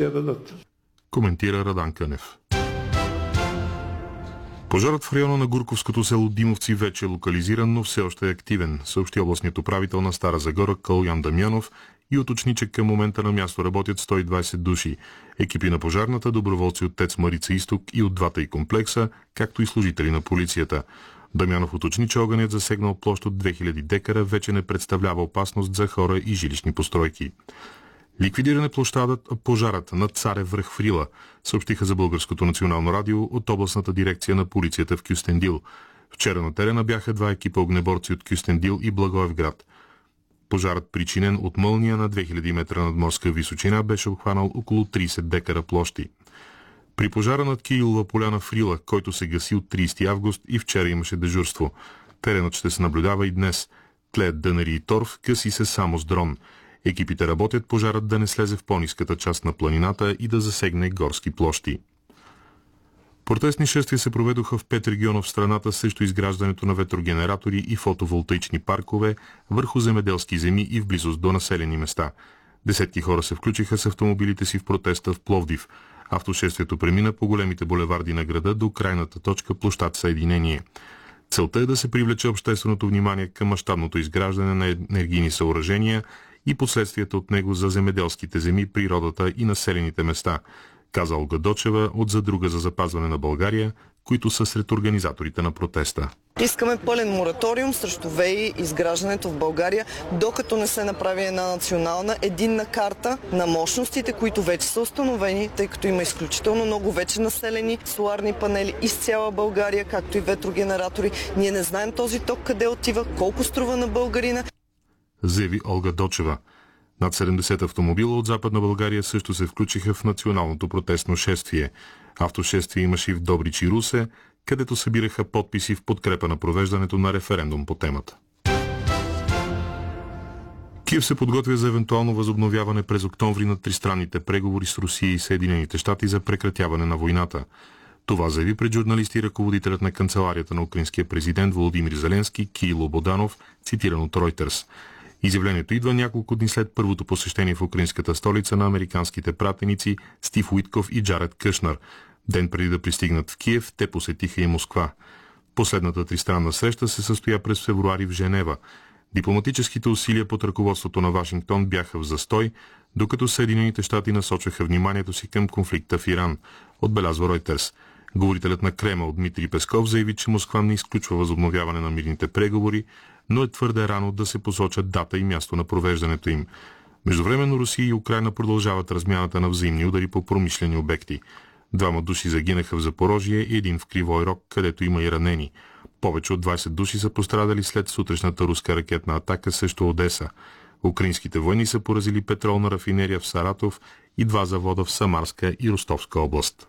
ще я дадат. Коментира Радан Кънев. Пожарът в района на Гурковското село Димовци вече е локализиран, но все още е активен, съобщи областният управител на Стара Загора Калуян Дамянов и уточни, че към момента на място работят 120 души. Екипи на пожарната, доброволци от ТЕЦ Марица Изток и от двата и комплекса, както и служители на полицията. Дамянов уточни, че огънят, засегнал площ от 2000 декара, вече не представлява опасност за хора и жилищни постройки. Ликвидиране пожарът на Царев връх в Рила, съобщиха за Българското национално радио от областната дирекция на полицията в Кюстендил. Вчера на терена бяха 2 екипа огнеборци от Кюстендил и Благоевград. Пожарът, причинен от мълния на 2000 метра надморска височина, беше обхванал около 30 декара площи. При пожара над Кирилова поляна в Рила, който се гаси от 30 август и вчера имаше дежурство. Теренът ще се наблюдава и днес. Тлеят дънери и торф, гъси се само с дрон. Екипите работят пожарът да не слезе в по-ниската част на планината и да засегне горски площи. Протестни шествия се проведоха в 5 региона в страната срещу изграждането на ветрогенератори и фотоволтаични паркове върху земеделски земи и в близост до населени места. Десетки хора се включиха с автомобилите си в протеста в Пловдив. Автошествието премина по големите булеварди на града до крайната точка площад Съединение. Целта е да се привлече общественото внимание към мащабното изграждане на енергийни съоръжения и последствията от него за земеделските земи, природата и населените места, каза Олга Дочева от Задруга за запазване на България, които са сред организаторите на протеста. Искаме пълен мораториум срещу ВЕИ изграждането в България, докато не се направи една национална единна карта на мощностите, които вече са установени, тъй като има изключително много вече населени соларни панели из цяла България, както и ветрогенератори. Ние не знаем този ток къде отива, колко струва на българина, заяви Олга Дочева. Над 70 автомобила от Западна България също се включиха в националното протестно шествие. Автошествие имаше и в Добрич и Русе, където събираха подписи в подкрепа на провеждането на референдум по темата. Киев се подготвя за евентуално възобновяване през октомври на тристранните преговори с Русия и Съединените щати за прекратяване на войната. Това заяви пред журналисти ръководителят на канцеларията на украинския президент Володимир Зеленски Кирило Боданов, цитиран от Reuters. Изявлението идва няколко дни след първото посещение в украинската столица на американските пратеници Стив Уитков и Джаред Кушнер. Ден преди да пристигнат в Киев, те посетиха и Москва. Последната тристранна среща се състоя през февруари в Женева. Дипломатическите усилия под ръководството на Вашингтон бяха в застой, докато Съединените щати насочваха вниманието си към конфликта в Иран, отбелязва Reuters. Говорителят на Кремъл Дмитрий Песков заяви, че Москва не изключва възобновяване на мирните преговори, но е твърде рано да се посочат дата и място на провеждането им. Междувременно Русия и Украйна продължават размяната на взаимни удари по промишлени обекти. 2 души загинаха в Запорожие и 1 в Кривой Рог, където има и ранени. Повече от 20 души са пострадали след сутрешната руска ракетна атака срещу Одеса. Украинските войни са поразили петролна рафинерия в Саратов и 2 завода в Самарска и Ростовска област.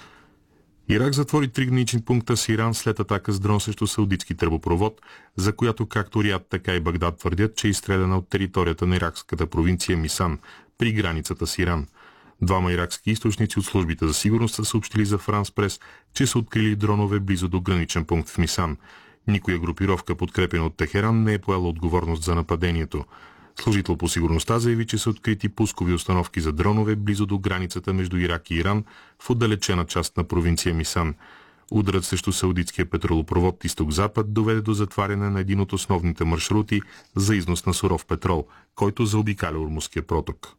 Ирак затвори 3 гранични пункта с Иран след атака с дрон срещу саудитски тръбопровод, за която както Риад, така и Багдад твърдят, че е изстреляна от територията на иракската провинция Мисан, при границата с Иран. 2 иракски източници от службите за сигурност са съобщили за Франс Прес, че са открили дронове близо до граничен пункт в Мисан. Никоя групировка, подкрепена от Техеран, не е поела отговорност за нападението. Служител по сигурността заяви, че са открити пускови установки за дронове близо до границата между Ирак и Иран в отдалечена част на провинция Мисан. Ударът срещу саудитския петролопровод Изток-Запад доведе до затваряне на един от основните маршрути за износ на суров петрол, който заобикаля Ормузския проток.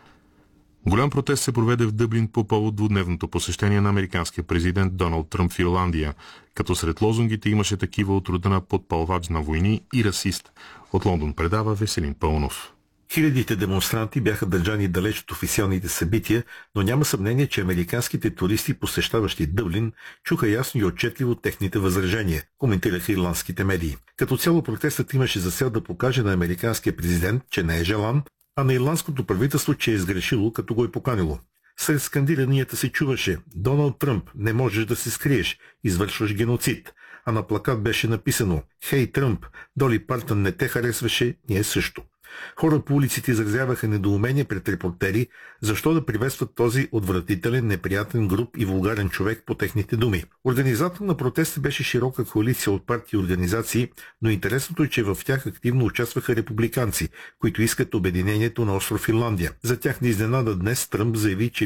Голям протест се проведе в Дъблин по повод двудневното посещение на американския президент Доналд Тръмп в Ирландия, като сред лозунгите имаше такива от рода на подпалвач на войни и расист. От Лондон предава Веселин Пълнов. Хилядите демонстранти бяха държани далеч от официалните събития, но няма съмнение, че американските туристи, посещаващи Дъблин, чуха ясно и отчетливо техните възражения, коментираха ирландските медии. Като цяло протестът имаше за цел да покаже на американския президент, че не е желан, а на ирландското правителство, че е изгрешило, като го е поканило. Сред скандиранията се чуваше: Доналд Тръмп, не можеш да се скриеш, извършваш геноцид. А на плакат беше написано: Хей, Тръмп, Доли Партън не те харесваше, ние също. Хора по улиците изразяваха недоумение пред репортери, защо да приветстват този отвратителен, неприятен, груб и вулгарен човек, по техните думи. Организатор на протеста беше широка коалиция от партии и организации, но интересното е, че в тях активно участваха републиканци, които искат обединението на остров Ирландия. За тях не изненада днес Тръмп заяви, че